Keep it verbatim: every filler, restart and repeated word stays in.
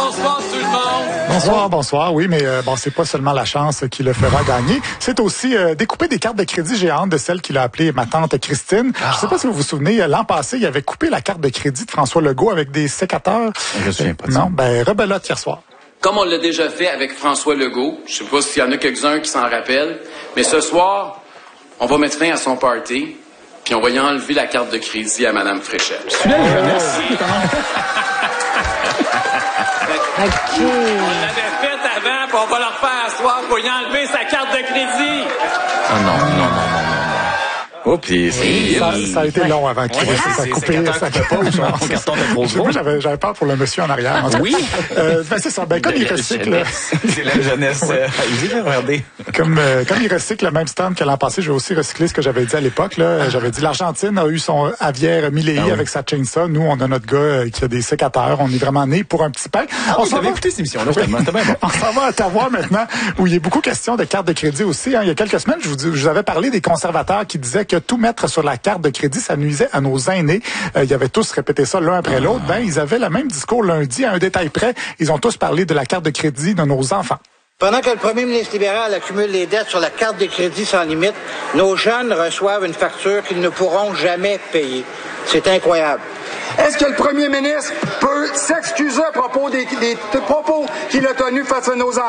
Bonsoir tout le monde. Bonsoir, bonsoir. Oui, mais euh, bon, c'est pas seulement la chance qui le fera gagner. C'est aussi euh, découper des cartes de crédit géantes de celle qu'il a appelée ma tante Christine. Ah. Je sais pas si vous vous souvenez, l'an passé, il avait coupé la carte de crédit de François Legault avec des sécateurs. Je me souviens pas de ça. ça. Non, ben rebelote hier soir. Comme on l'a déjà fait avec François Legault, je sais pas s'il y en a quelques-uns qui s'en rappellent, mais ce soir, on va mettre fin à son party, puis on va y enlever la carte de crédit à Mme Fréchette. Celui-là, la jeunesse. Okay. On l'avait fait avant, puis on va le refaire à soir pour y enlever sa carte de crédit. Oh non, non, non, non, non, non. Oh, puis c'est... Ça, ça a été long avant qu'il ouais, ça a coupé. Ça pas ou son carton était trop gros. Moi, j'avais, j'avais peur pour le monsieur en arrière. En oui. Euh, ben, c'est ça. Ben, comme il recycle... C'est la jeunesse. Euh, regardez. Comme, euh, comme il recycle le même stand que l'an passé, je vais aussi recycler ce que j'avais dit à l'époque. Là. J'avais dit l'Argentine a eu son aviaire Milley ah, oui. avec sa chainsaw. Nous, on a notre gars euh, qui a des sécateurs. On est vraiment né pour un petit pain. Ah, on oui, s'en va écouté cette émission-là. Oui. C'était bien bon. On s'en va à Ottawa maintenant, où il y a beaucoup question de cartes de crédit aussi. Hein. Il y a quelques semaines, je vous, je vous avais parlé des conservateurs qui disaient que tout mettre sur la carte de crédit, ça nuisait à nos aînés. Euh, ils avaient tous répété ça l'un après l'autre. Ben, ils avaient le même discours lundi, à un détail près. Ils ont tous parlé de la carte de crédit de nos enfants. Pendant que le premier ministre libéral accumule les dettes sur la carte de crédit sans limite, nos jeunes reçoivent une facture qu'ils ne pourront jamais payer. C'est incroyable. Est-ce que le premier ministre peut s'excuser à propos des, des, des propos qu'il a tenus face à nos enfants?